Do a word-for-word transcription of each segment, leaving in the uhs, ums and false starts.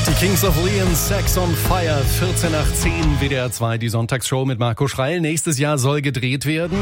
Die Kings of Leon, Sex on Fire, vierzehn nach zehn, W D R zwei, die Sonntagsshow mit Marco Schreil. Nächstes Jahr soll gedreht werden.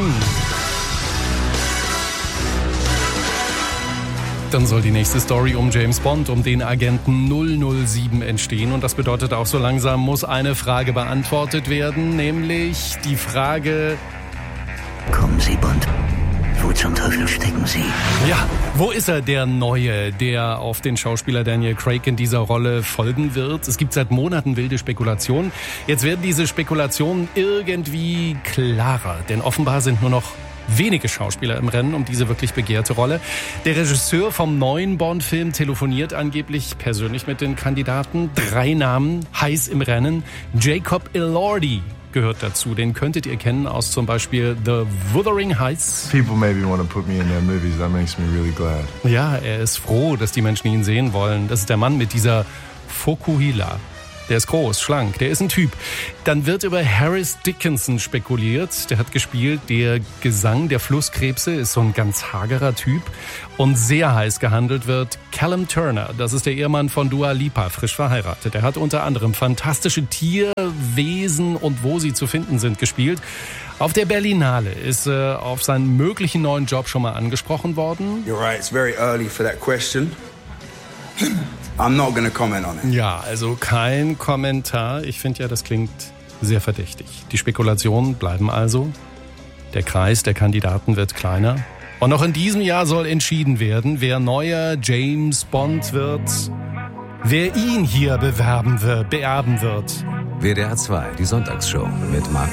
Dann soll die nächste Story um James Bond, um den Agenten null null sieben entstehen. Und das bedeutet auch, so langsam muss eine Frage beantwortet werden, nämlich die Frage... Kommen Sie, Bond. Wo zum Teufel stecken Sie? Ja, wo ist er, der Neue, der auf den Schauspieler Daniel Craig in dieser Rolle folgen wird? Es gibt seit Monaten wilde Spekulationen. Jetzt werden diese Spekulationen irgendwie klarer, denn offenbar sind nur noch wenige Schauspieler im Rennen um diese wirklich begehrte Rolle. Der Regisseur vom neuen Bond-Film telefoniert angeblich persönlich mit den Kandidaten. Drei Namen heiß im Rennen. Jacob Elordi gehört dazu. Den könntet ihr kennen aus zum Beispiel The Wuthering Heights. People maybe want to put me in their movies. That makes me really glad. Ja, er ist froh, dass die Menschen ihn sehen wollen. Das ist der Mann mit dieser Fokuhila. Der ist groß, schlank, der ist ein Typ. Dann wird über Harris Dickinson spekuliert. Der hat gespielt, der Gesang der Flusskrebse, ist so ein ganz hagerer Typ. Und sehr heiß gehandelt wird Callum Turner. Das ist der Ehemann von Dua Lipa, frisch verheiratet. Er hat unter anderem Fantastische Tierwesen und Wo sie zu finden sind gespielt. Auf der Berlinale ist er äh, auf seinen möglichen neuen Job schon mal angesprochen worden. You're right, it's very early for that question. I'm not gonna comment on it. Ja, also kein Kommentar. Ich finde ja, das klingt sehr verdächtig. Die Spekulationen bleiben also. Der Kreis der Kandidaten wird kleiner. Und noch in diesem Jahr soll entschieden werden, wer neuer James Bond wird, wer ihn hier bewerben wird, beerben wird. W D R zwei, die Sonntagsshow mit Marco